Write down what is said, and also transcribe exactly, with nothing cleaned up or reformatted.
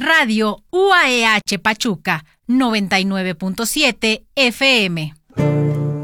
Radio U A E H Pachuca, noventa y nueve punto siete F M.